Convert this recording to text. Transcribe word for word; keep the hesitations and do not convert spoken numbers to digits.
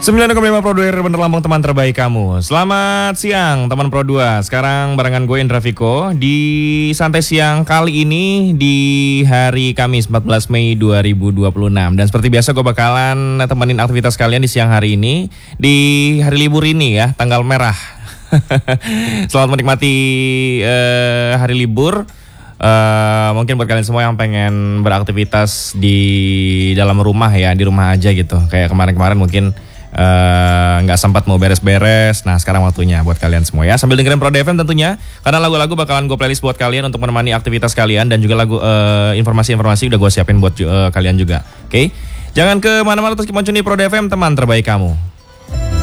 sembilan koma lima Pro dua bener Lampung, teman terbaik kamu. Selamat siang teman Pro dua. Sekarang barengan gue Indra Viko di Santai Siang kali ini di hari Kamis empat belas Mei dua ribu dua puluh enam. Dan seperti biasa gue bakalan temenin aktivitas kalian di siang hari ini, di hari libur ini ya, tanggal merah. Selamat menikmati uh, hari libur. Uh, mungkin buat kalian semua yang pengen beraktivitas di dalam rumah ya, di rumah aja gitu. Kayak kemarin-kemarin mungkin nggak uh, sempat mau beres-beres. Nah sekarang waktunya buat kalian semua ya, sambil dengerin Pro F M tentunya, karena lagu-lagu bakalan gue playlist buat kalian untuk menemani aktivitas kalian. Dan juga lagu uh, informasi-informasi udah gue siapin buat uh, kalian juga. Oke, okay? Jangan kemana-mana, terus keep on tune di Pro F M, teman terbaik kamu.